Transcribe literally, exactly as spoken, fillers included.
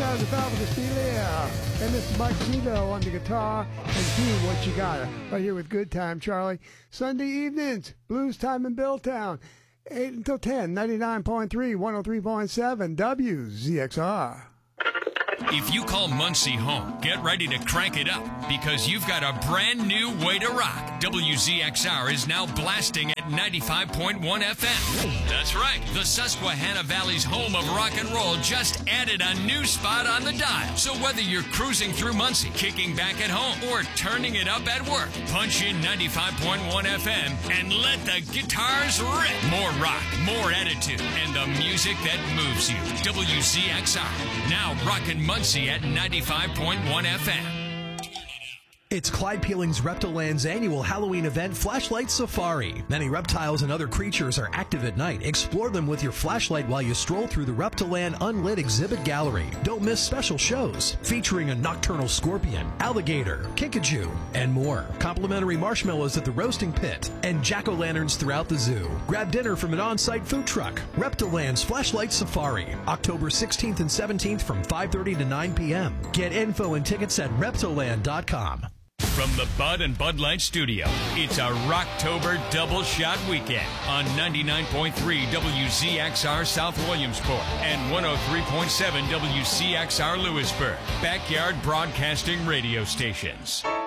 sounds of Alvin Castilla and Mister Mike Zito on the guitar and Q, What You Gotta, right here with Good Time Charlie. Sunday evenings, Blues Time in Billtown, eight until ten, ninety-nine point three, one oh three point seven, W Z X R. If you call Muncie home, get ready to crank it up because you've got a brand new way to rock. W Z X R is now blasting at ninety-five point one F M. That's right. The Susquehanna Valley's home of rock and roll just added a new spot on the dial. So whether you're cruising through Muncie, kicking back at home, or turning it up at work, punch in ninety-five point one F M and let the guitars rip. More rock, more attitude, and the music that moves you. W Z X R, now rockin' Muncie at ninety-five point one F M. It's Clyde Peeling's Reptiland's annual Halloween event, Flashlight Safari. Many reptiles and other creatures are active at night. Explore them with your flashlight while you stroll through the Reptiland Unlit Exhibit Gallery. Don't miss special shows featuring a nocturnal scorpion, alligator, kinkajou, and more. Complimentary marshmallows at the roasting pit and jack-o'-lanterns throughout the zoo. Grab dinner from an on-site food truck. Reptiland's Flashlight Safari, October sixteenth and seventeenth from five thirty to nine p.m. Get info and tickets at reptiland dot com. From the Bud and Bud Light Studio, it's a Rocktober double shot weekend on ninety-nine point three W Z X R South Williamsport and one oh three point seven W C X R Lewisburg, backyard broadcasting radio stations.